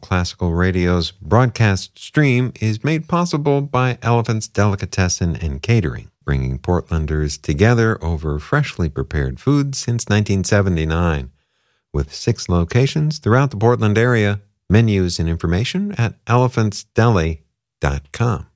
Classical Radio's broadcast stream is made possible by Elephant's Delicatessen and Catering, bringing Portlanders together over freshly prepared food since 1979. With 6 locations throughout the Portland area, menus and information at elephantsdeli.com.